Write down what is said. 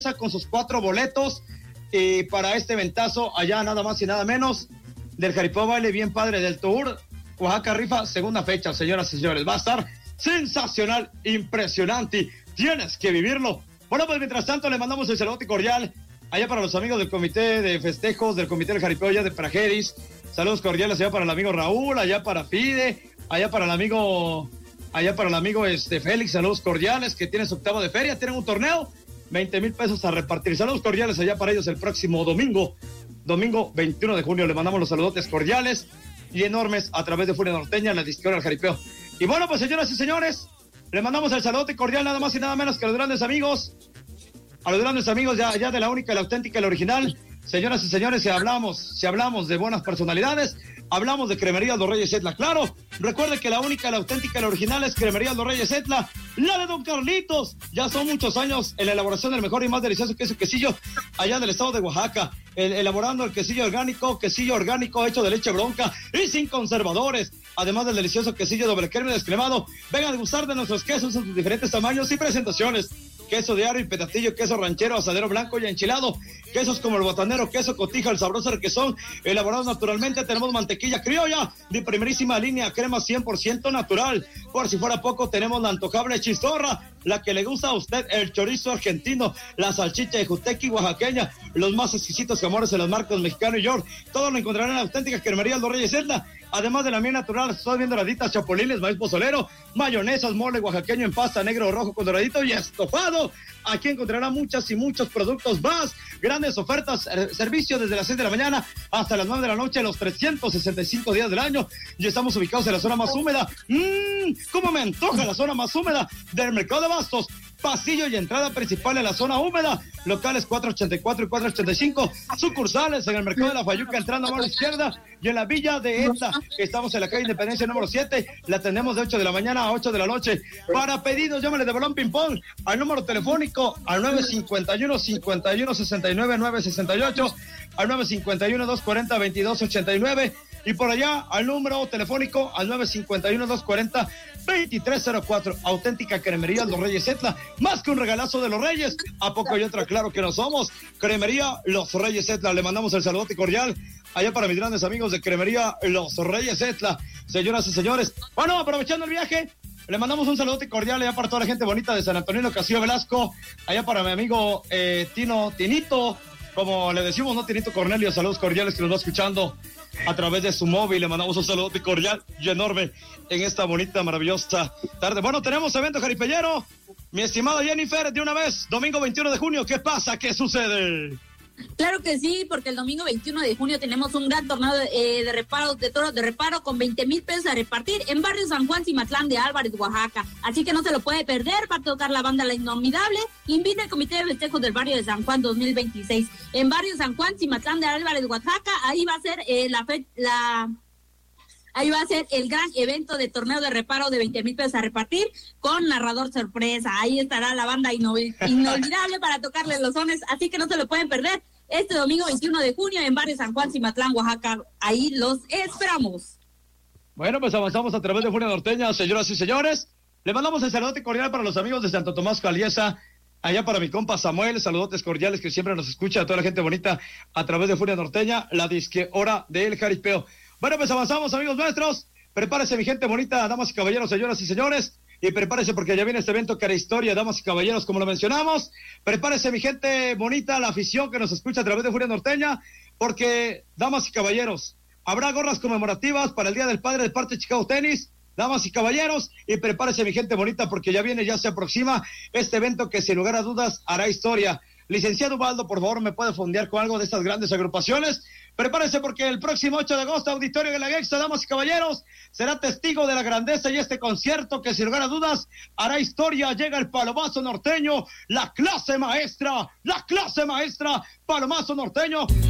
con sus 4 boletos para este ventazo allá nada más y nada menos del Jaripeo Baile Bien Padre del Tour Oaxaca Rifa, segunda fecha, señoras y señores. Va a estar sensacional, impresionante, tienes que vivirlo. Bueno, pues mientras tanto le mandamos el saludo cordial allá para los amigos del comité de festejos, del comité del Jaripeo allá de Prajeris. Saludos cordiales allá para el amigo Raúl, allá para Fide, allá para el amigo Félix, saludos cordiales, que tiene su octava de feria, tienen un torneo, 20,000 pesos a repartir. Saludos cordiales allá para ellos el próximo domingo 21 de junio. Le mandamos los saludotes cordiales y enormes a través de Furia Norteña, la disquera del Jaripeo. Y bueno, pues señoras y señores, le mandamos el saludote cordial nada más y nada menos que a los grandes amigos ya de la única, la auténtica y la original. Señoras y señores, si hablamos de buenas personalidades, hablamos de Cremería Los Reyes Etla. Claro, recuerde que la única, la auténtica y la original es Cremería Los Reyes Etla, la de Don Carlitos. Ya son muchos años en la elaboración del mejor y más delicioso quesillo allá del estado de Oaxaca, elaborando el quesillo orgánico hecho de leche bronca y sin conservadores, además del delicioso quesillo doble crema descremado. Vengan a gustar de nuestros quesos en sus diferentes tamaños y presentaciones. Queso de árbol y petatillo, queso ranchero, asadero blanco y enchilado, quesos como el botanero, queso cotija, el sabroso requesón, elaborados naturalmente. Tenemos mantequilla criolla de primerísima línea, crema 100% natural. Por si fuera poco, tenemos la antojable chistorra, la que le gusta a usted, el chorizo argentino, la salchicha de jutequi oaxaqueña, los más exquisitos jamones de los marcos mexicano y York. Todo lo encontrarán en la auténtica Cremería Los Reyes Etla. Además de la miel natural, estoy viendo doraditas, chapulines, maíz pozolero, mayonesas, mole oaxaqueño en pasta, negro o rojo con doradito y estofado. Aquí encontrará muchas y muchos productos más, grandes ofertas, servicio desde las 6 de la mañana hasta las 9 de la noche, los 365 días del año. Y estamos ubicados en la zona más húmeda. ¿Cómo me antoja la zona más húmeda del mercado de abastos? Pasillo y entrada principal en la zona húmeda, locales 484 y 485, sucursales en el mercado de la Fayuca, entrando a mano izquierda, y en la villa de Etla, que estamos en la calle Independencia número 7, la tenemos de 8 de la mañana a 8 de la noche. Para pedidos, llámale de balón ping-pong al número telefónico al 951-5169-968, al 951-240-2289, y por allá al número telefónico al 951-240-2304. Auténtica Cremería Los Reyes Etla, más que un regalazo de los Reyes, ¿a poco hay otra? Claro que no somos. Cremería Los Reyes Etla, le mandamos el saludote cordial allá para mis grandes amigos de Cremería Los Reyes Etla. Señoras y señores, bueno, aprovechando el viaje, le mandamos un saludote cordial allá para toda la gente bonita de San Antonio, Castillo Velasco, allá para mi amigo Tinito, como le decimos, ¿no? Tinito Cornelio, saludos cordiales que nos va escuchando a través de su móvil. Le mandamos un saludo cordial y enorme en esta bonita, maravillosa tarde. Bueno, tenemos evento jaripellero. Mi estimada Jennifer, de una vez, domingo 21 de junio, ¿qué pasa? ¿Qué sucede? Claro que sí, porque el domingo 21 de junio tenemos un gran torneo de reparo, de toros de reparo con 20,000 pesos a repartir en barrio San Juan Cimatlán de Álvarez, Oaxaca. Así que no se lo puede perder. Va a tocar la banda La Innomidable. Invita al Comité de Festejos del Barrio de San Juan 2026. En barrio San Juan Cimatlán de Álvarez, Oaxaca. Ahí va a ser Ahí va a ser el gran evento de torneo de reparo de 20,000 pesos a repartir con narrador sorpresa. Ahí estará la banda inolvidable para tocarle los sones, así que no se lo pueden perder. Este domingo 21 de junio en barrio San Juan, Cimatlán, Oaxaca. Ahí los esperamos. Bueno, pues avanzamos a través de Furia Norteña, señoras y señores. Le mandamos el saludote cordial para los amigos de Santo Tomás Caliesa, allá para mi compa Samuel, saludotes cordiales que siempre nos escucha, a toda la gente bonita a través de Furia Norteña, la disque hora del jaripeo. Bueno, pues avanzamos, amigos nuestros. Prepárese, mi gente bonita, damas y caballeros, señoras y señores. Y prepárese porque ya viene este evento que hará historia, damas y caballeros, como lo mencionamos. Prepárese, mi gente bonita, la afición que nos escucha a través de Furia Norteña, porque, damas y caballeros, habrá gorras conmemorativas para el Día del Padre de parte de Chicago Tenis. Damas y caballeros, y prepárese, mi gente bonita, porque ya viene, ya se aproxima este evento que sin lugar a dudas hará historia. Licenciado Ubaldo, por favor, ¿me puede fondear con algo de estas grandes agrupaciones? Prepárese porque el próximo 8 de agosto, Auditorio de la Gexa, damas y caballeros, será testigo de la grandeza y este concierto que sin lugar a dudas hará historia. Llega el Palomazo Norteño, la clase maestra, Palomazo Norteño.